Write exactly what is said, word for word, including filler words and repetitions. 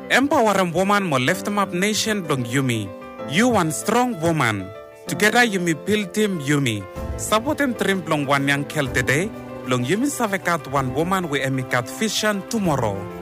Empower a woman mo lift em up nation dong Yumi. You one strong woman. Together Yumi build team Yumi. Support him trim long one young kel today. Long Yumi savekat one woman we emikat vision tomorrow.